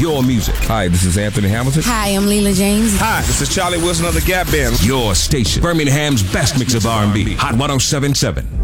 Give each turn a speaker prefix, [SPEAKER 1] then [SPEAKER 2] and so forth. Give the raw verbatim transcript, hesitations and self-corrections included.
[SPEAKER 1] your music. Hi, this is Anthony Hamilton.
[SPEAKER 2] Hi, I'm Leela James.
[SPEAKER 3] Hi, this is Charlie Wilson of the Gap Band.
[SPEAKER 1] Your station, Birmingham's best mix of R and B. Hot one oh seven point seven.